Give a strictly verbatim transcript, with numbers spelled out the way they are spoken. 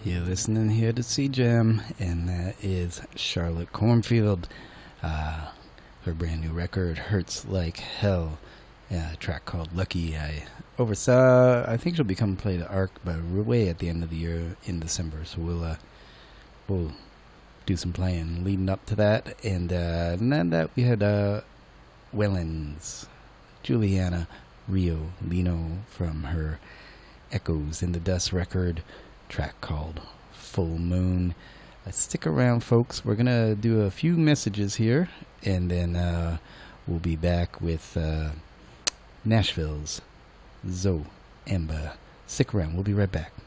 You're listening here to C Jam, and that is Charlotte Cornfield. Uh, her brand new record, Hurts Like Hell. Yeah, a track called Lucky. I oversaw, I think she'll be coming to play the Arc, but we're way at the end of the year in December, so we'll, uh, we'll do some playing leading up to that. And, uh, and then that we had, uh, Wellens, Juliana Rio Lino from her Echoes in the Dust record, track called Full Moon. Uh, stick around, folks. We're gonna do a few messages here, and then uh, we'll be back with uh, Nashville's Zoe Emba. Stick around. We'll be right back.